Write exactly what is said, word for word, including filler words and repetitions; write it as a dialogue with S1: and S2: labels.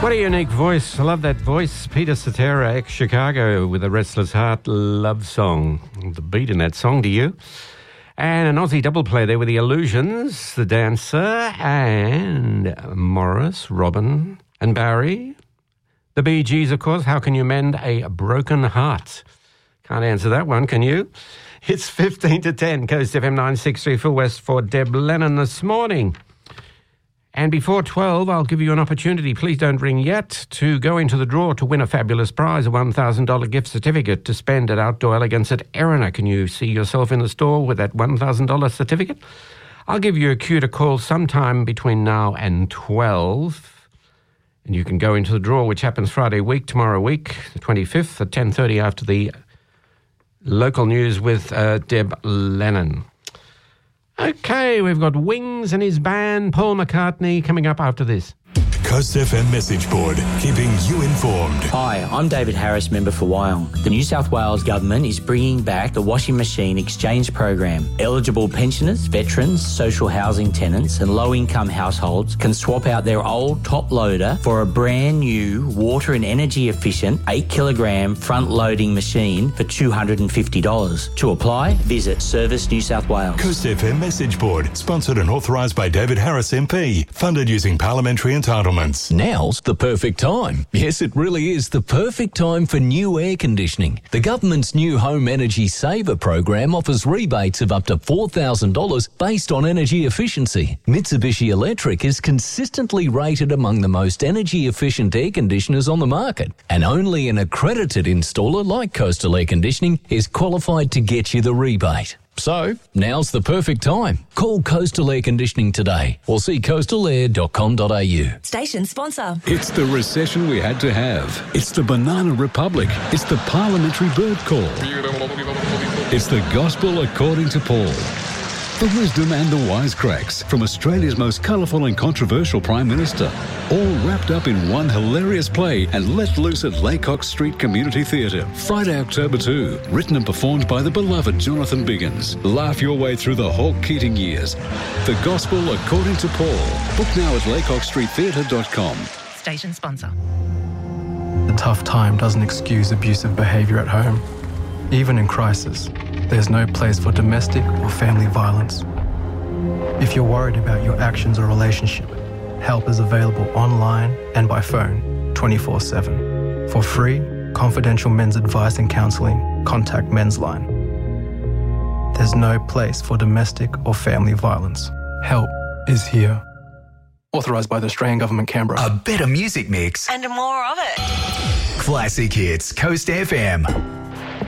S1: What a unique voice. I love that voice. Peter Cetera, ex-Chicago, with a Restless Heart love song. The beat in that song, do you? And an Aussie double play there with the Illusions, The Dancer, and Morris, Robin, and Barry. The Bee Gees, of course. How can you mend a broken heart? Can't answer that one, can you? It's fifteen to ten, Coast F M nine sixty-three for West for Deb Lennon this morning. And before twelve, I'll give you an opportunity, please don't ring yet, to go into the draw to win a fabulous prize, a one thousand dollars gift certificate to spend at Outdoor Elegance at Erina. Can you see yourself in the store with that one thousand dollars certificate? I'll give you a cue to call sometime between now and twelve. And you can go into the draw, which happens Friday week, tomorrow week, the twenty-fifth at ten thirty after the local news with uh, Deb Lennon. Okay, we've got Wings and his band, Paul McCartney, coming up after this.
S2: Coast F M message board, keeping you informed.
S3: Hi, I'm David Harris, member for Wyong. The New South Wales Government is bringing back the washing machine exchange program. Eligible pensioners, veterans, social housing tenants and low-income households can swap out their old top loader for a brand new water and energy efficient eight kilogram front-loading machine for two hundred fifty dollars. To apply, visit Service New South Wales.
S2: Coast F M message board, sponsored and authorised by David Harris M P, funded using parliamentary entitlements.
S4: Now's the perfect time. Yes, it really is the perfect time for new air conditioning. The government's new Home Energy Saver program offers rebates of up to four thousand dollars based on energy efficiency. Mitsubishi Electric is consistently rated among the most energy efficient air conditioners on the market, and only an accredited installer like Coastal Air Conditioning is qualified to get you the rebate. So, now's the perfect time. Call Coastal Air Conditioning today or see coastal air dot com dot a u.
S5: Station sponsor.
S6: It's the recession we had to have. It's the Banana Republic. It's the parliamentary bird call. It's the gospel according to Paul. The wisdom and the wisecracks from Australia's most colourful and controversial Prime Minister, all wrapped up in one hilarious play and let loose at Laycock Street Community Theatre, Friday, October second. Written and performed by the beloved Jonathan Biggins. Laugh your way through the Hawke Keating years. The Gospel According to Paul. Book now at laycock street theatre dot com.
S5: Station sponsor.
S7: The tough time doesn't excuse abusive behaviour at home. Even in crisis, there's no place for domestic or family violence. If you're worried about your actions or relationship, help is available online and by phone twenty-four seven. For free, confidential men's advice and counselling, contact Men's Line. There's no place for domestic or family violence. Help is here. Authorised by the Australian Government, Canberra.
S8: A better music mix.
S5: And more of it.
S8: Classic hits, Coast F M.